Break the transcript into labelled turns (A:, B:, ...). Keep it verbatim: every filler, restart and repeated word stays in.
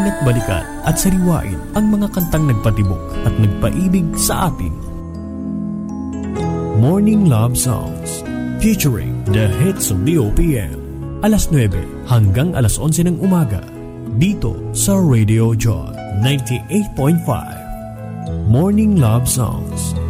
A: Halina't balikan at sariwain ang mga kantang nagpatibok at nagpaibig sa atin. Morning Love Songs featuring the hits of the O P M. Alas nuwebe hanggang alas onse ng umaga dito sa Radio Joy ninety-eight point five. Morning Love Songs.